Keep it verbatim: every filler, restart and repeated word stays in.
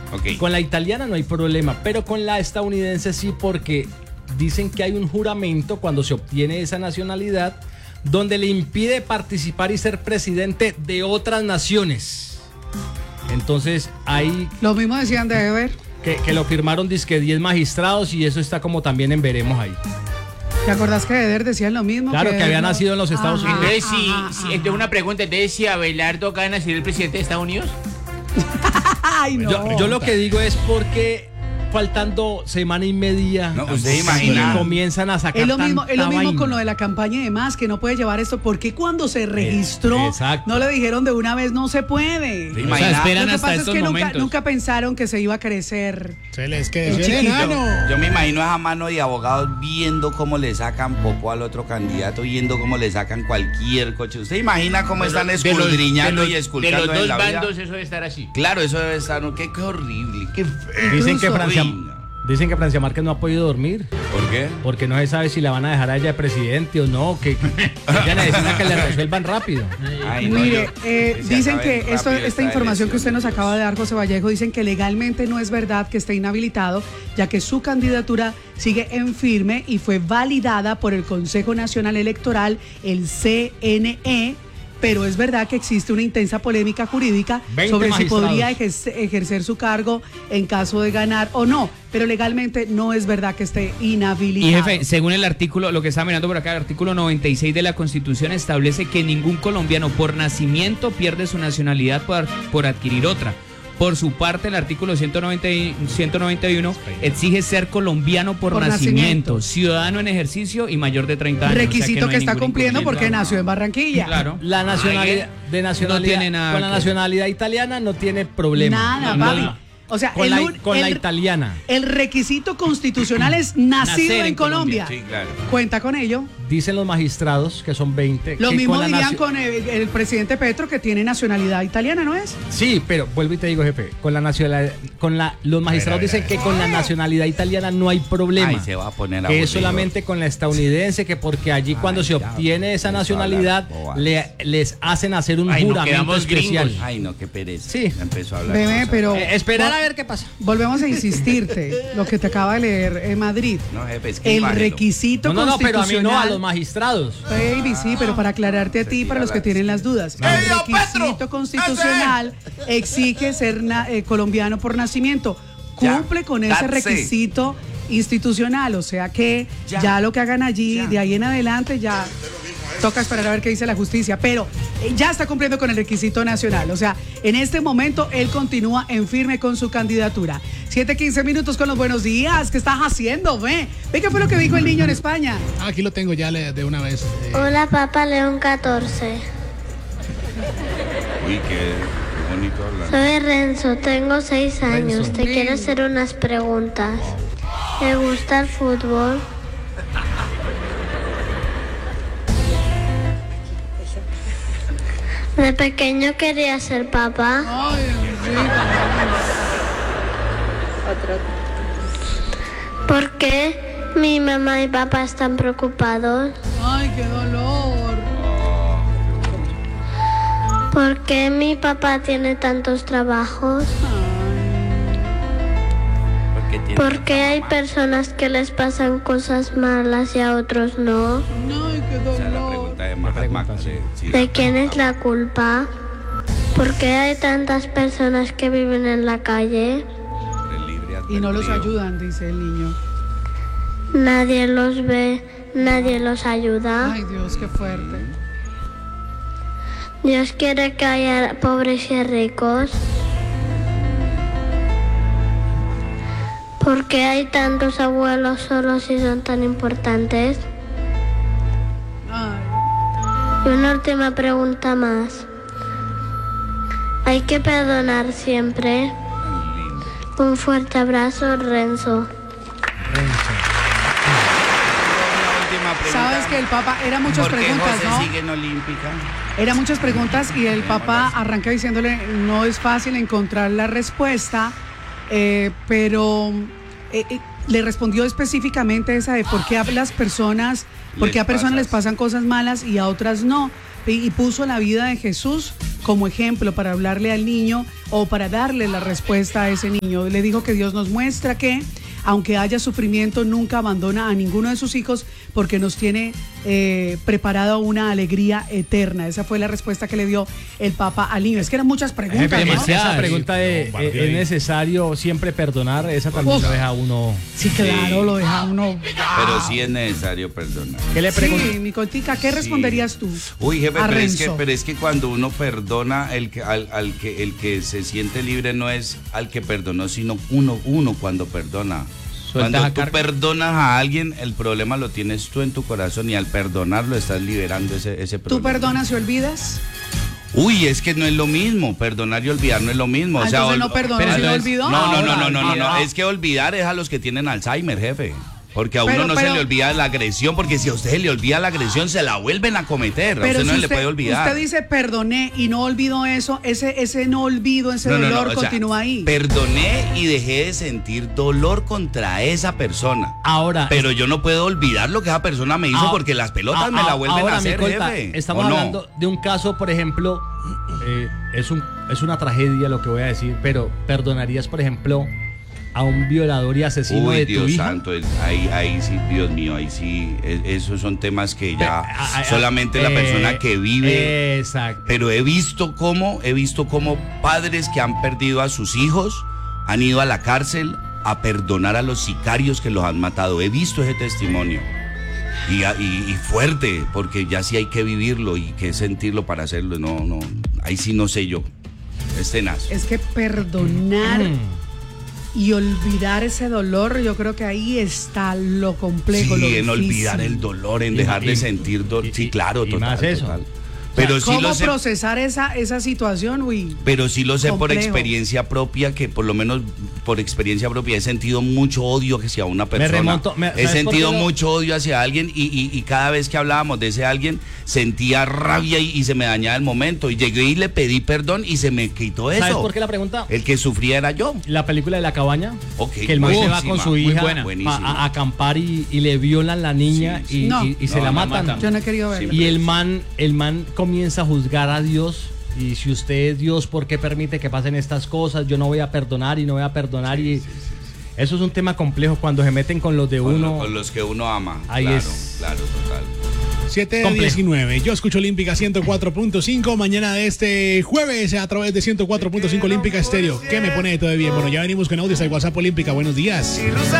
Okay. Con la italiana no hay problema, pero con la estadounidense sí, porque dicen que hay un juramento cuando se obtiene esa nacionalidad donde le impide participar y ser presidente de otras naciones. Entonces ahí... Lo mismo decían de Eber. Que, que lo firmaron dizque diez magistrados y eso está como también en veremos ahí. ¿Te acordás que Eder decían lo mismo? Claro, que, que había no... nacido en los Estados ajá, Unidos. Entonces, si, ajá, si, ajá. entonces una pregunta, entonces si Abelardo gana ser el presidente de Estados Unidos. Ay, no. Yo, yo lo que digo es porque faltando semana y media, No, usted imagina. comienzan a sacar Es lo mismo, es lo tanta mismo vaina. con lo de la campaña y demás, que no puede llevar esto, porque cuando se registró, exacto. no le dijeron de una vez, no se puede. Sí, O sea, esperan Lo que hasta pasa es estos que nunca, momentos. nunca pensaron que se iba a crecer. Se les que El decir chiquito. enano. Yo me imagino a esa mano de abogados viendo cómo le sacan popo al otro candidato, viendo cómo le sacan cualquier coche. ¿Usted imagina cómo están De los- escudriñando de los- y esculcando De los dos en la vida? bandos eso debe estar así. Claro, eso debe estar, ¿no? Qué, qué horrible, qué feo. Dicen que Incluso- Francia, Uy, no. dicen que Francia Márquez no ha podido dormir ¿Por qué? porque no se sabe si la van a dejar a ella de presidente o no, que ella necesita que le resuelvan rápido. Ay, no, Mire, yo- eh, que se dicen acaben que esto, rápido esta estas información que usted nos elecciones. acaba de dar, José Vallejo, dicen que legalmente no es verdad que esté inhabilitado, ya que su candidatura sigue en firme y fue validada por el Consejo Nacional Electoral, el C N E, pero es verdad que existe una intensa polémica jurídica veinte sobre si magistrados. podría ejercer, ejercer su cargo en caso de ganar o no, pero legalmente no es verdad que esté inhabilitado. Y jefe, según el artículo, lo que está mirando por acá, el artículo noventa y seis de la Constitución establece que ningún colombiano por nacimiento pierde su nacionalidad por, por adquirir otra. Por su parte, el artículo ciento noventa y, ciento noventa y uno exige ser colombiano por, Por nacimiento, nacimiento. ciudadano en ejercicio y mayor de treinta años. Requisito O sea que, no hay está ningún cumpliendo inconveniente. porque nació en Barranquilla. Claro. La nacionalidad de nacionalidad No tiene nada con la que- nacionalidad italiana no tiene problema. Nada, No, papi. no. O sea, con, el la, un- con la el- italiana. El requisito constitucional es nacido Nacer en, en Colombia. Sí, claro. Cuenta con ello. Dicen los magistrados que son veinte. Lo que mismo con la dirían nacio- con el, el presidente Petro, que tiene nacionalidad italiana, ¿no es? Sí, pero vuelvo y te digo, jefe, con la nacionalidad, con la, los magistrados dicen que con la nacionalidad italiana no hay problema. Ay, se va a poner que es aburrido. solamente con la estadounidense, que porque allí cuando Ay, se ya, obtiene esa empezó a nacionalidad hablar bobadas. le, les hacen hacer un Ay, no, juramento quedamos especial. gringos. Ay, no, qué pereza. Sí. Ya empezó a hablar. Bebé, cosas. pero Eh, esperar vol- a ver qué pasa. Volvemos a insistirte, lo que te acaba de leer en Madrid. No, jefe, es El bájelo. requisito No, no, no, pero a mí no, a constitucional- los magistrados. Baby, sí, pero para aclararte a ti, para los que tienen las dudas, el ¡Ey, yo, requisito Petro! constitucional exige ser na- eh, colombiano por nacimiento. Ya, Cumple con ese that's it. requisito institucional, o sea que ya, Ya. lo que hagan allí, Ya. de ahí en adelante, ya toca esperar a ver qué dice la justicia, pero eh, ya está cumpliendo con el requisito nacional, o sea, en este momento él continúa en firme con su candidatura. siete quince minutos con los buenos días, ¿qué estás haciendo? Ve, ve qué fue lo que dijo el niño en España. Ah, aquí lo tengo ya le- de una vez. eh. Hola, Papa León catorce. Uy, qué bonito hablar. Soy Renzo, tengo seis años. Renzo. Te quiero hacer unas preguntas. ¿Me gusta el fútbol? De pequeño quería ser papá. Ay, ¿Por qué mi mamá y papá están preocupados? ay, qué dolor. ¿Por qué mi papá tiene tantos trabajos? Porque tiene ¿Por qué hay personas que les pasan cosas malas y a otros no? Ay, qué Esa es la dolor. pregunta de Mahatma Gandhi. Sí, ¿De quién es la culpa? ¿Por qué hay tantas personas que viven en la calle? el libre Y no los albedrío. ayudan, dice el niño. Nadie los ve, nadie los ayuda. Ay, Dios, qué fuerte. Dios quiere que haya pobres y ricos. ¿Por qué hay tantos abuelos solos y son tan importantes? Ay, Y una última pregunta más. ¿Hay que perdonar siempre? Tan lindo. Un fuerte abrazo, Renzo. Última pregunta. sabes que el Papa, eran muchas ¿Por qué preguntas, José ¿no? sigue en Olímpica? Eran muchas preguntas y el Papa arranca diciéndole, no es fácil encontrar la respuesta, eh, pero eh, eh, le respondió específicamente esa de por qué a las personas, por Les qué a personas pasa les pasan cosas malas y a otras no. y, y puso la vida de Jesús como ejemplo para hablarle al niño o para darle la respuesta a ese niño. Le dijo que Dios nos muestra que aunque haya sufrimiento, nunca abandona a ninguno de sus hijos porque nos tiene eh, preparado una alegría eterna. Esa fue la respuesta que le dio el Papa al niño. Es que eran muchas preguntas, Jefe, ¿no? esa pregunta de eh, ¿es necesario siempre perdonar? Esa también Uf. lo deja uno. Sí, claro, Sí. lo deja uno. Pero sí es necesario perdonar. ¿Qué le pregunto? Sí, mi Cotica, ¿qué responderías tú? Uy, jefe, a pero es, que, Renzo? pero es que cuando uno perdona, el que, al, al que, el que se siente libre no es al que perdonó, sino uno, uno cuando perdona. Sueltas Cuando a tú carga. perdonas a alguien, el problema lo tienes tú en tu corazón y al perdonarlo estás liberando ese, ese problema. ¿Tú perdonas y olvidas? Uy, es que no es lo mismo, perdonar y olvidar no es lo mismo. Ah, o sea, entonces ol- no perdonó, pero sino entonces- olvidó. No, no, no, Ahora, no, no, no, no, olvidar. es que olvidar es a los que tienen Alzheimer, jefe. Porque a uno Pero- no pero- se le olvida la agresión, porque si a usted se le olvida la agresión, se la vuelven a cometer. A Pero usted no si le puede olvidar. usted dice perdoné y no olvidó eso, ese, ese no olvido, ese No, no, no, dolor o sea, continúa ahí. Perdoné y dejé de sentir dolor contra esa persona. Ahora, Pero yo no puedo olvidar lo que esa persona me hizo Ah, porque las pelotas ah, me la ah, vuelven ahora, a hacer, mi Colta, jefe. estamos ¿o no? hablando de un caso, por ejemplo, eh, es, un, es una tragedia lo que voy a decir, pero ¿perdonarías, por ejemplo, a un violador y asesino Uy, de tu Dios hija? santo, es- ahí, ahí sí, Dios mío, ahí sí, e- esos son temas que ya Ah, ah, solamente la eh, persona que vive. Exacto. Pero he visto cómo, he visto cómo padres que han perdido a sus hijos han ido a la cárcel a perdonar a los sicarios que los han matado. He visto ese testimonio. Y, a- y- y fuerte, porque ya sí hay que vivirlo y que sentirlo para hacerlo. No, no, ahí sí no sé yo. Es tenaz. Es que perdonar y olvidar ese dolor, yo creo que ahí está lo complejo, lo Sí, en difícil. olvidar el dolor, en Y- dejar de y- sentir dolor. y- Sí, y- claro, y total, más eso. total. Pero sí ¿Cómo lo sé. procesar esa, esa situación, uy? Pero sí lo sé por Complejo. experiencia propia, que por lo menos por experiencia propia he sentido mucho odio hacia una persona. remonto- me- he ¿sabes por sentido qué lo- mucho odio hacia alguien y, y- y cada vez que hablábamos de ese alguien sentía rabia y, y se me dañaba el momento. Y llegué y le pedí perdón y se me quitó eso. ¿Sabes por qué la pregunta? El que sufría era yo. La película de La Cabaña, Ok, que el man se va buenísima, con su muy hija buena. pa- Buenísima. a, a acampar y, y le violan la niña Sí, y, No. y- y se No, la la matan. matan. Yo no he querido verlo. Y el man, el man comienza a juzgar a Dios. Y si usted es Dios, ¿por qué permite que pasen estas cosas? Yo no voy a perdonar y no voy a perdonar. Y eso es un tema complejo cuando se meten con los de Con, uno. lo- con los que uno ama. Ahí claro, es. claro, total. siete Complejo. diecinueve. Yo escucho Olímpica ciento cuatro punto cinco. Mañana de este jueves a través de ciento cuatro punto cinco Olímpica Estéreo. ¿Qué me pone de todo bien? Bueno, ya venimos con audios al WhatsApp Olímpica. Buenos días.